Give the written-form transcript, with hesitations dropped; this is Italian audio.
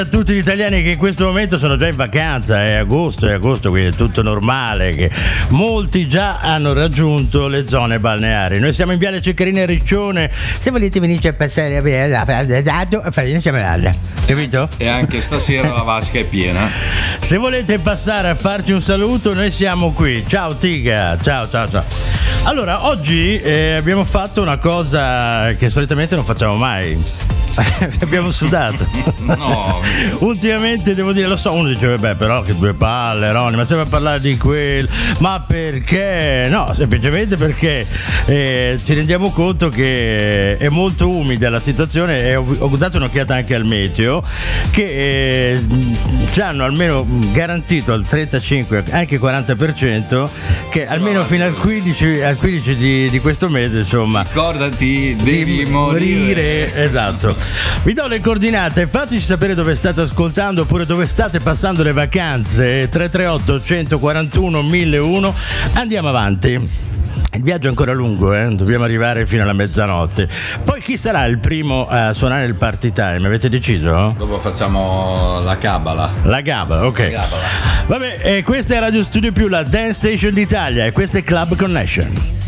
A tutti gli italiani che in questo momento sono già in vacanza, è agosto, quindi è tutto normale, che molti già hanno raggiunto le zone balneari. Noi siamo in Viale Ceccarini a Riccione, se volete venirci a passare a vedere, capito? E anche stasera la vasca è piena. Se volete passare a farci un saluto, noi siamo qui. Ciao Tiga, ciao. Allora, oggi abbiamo fatto una cosa che solitamente non facciamo mai. Abbiamo sudato. No. Ultimamente devo dire, lo so, uno dice beh, però che due palle, Ronny, ma stiamo a parlare di quello. Ma perché? No, semplicemente perché ci rendiamo conto che è molto umida la situazione e ho dato un'occhiata anche al meteo che ci hanno almeno garantito al 35, anche 40% che almeno fino al 15 di questo mese, insomma. Ricordati, devi morire. Esatto. Vi do le coordinate, fateci sapere dove state ascoltando oppure dove state passando le vacanze. 338 141 1001. Andiamo avanti. Il viaggio è ancora lungo, dobbiamo arrivare fino alla mezzanotte. Poi chi sarà il primo a suonare il party time? Avete deciso? Dopo facciamo la cabala. La gabala, ok. Vabbè, questa è Radio Studio Più, la Dance Station d'Italia, e questa è Club Connection.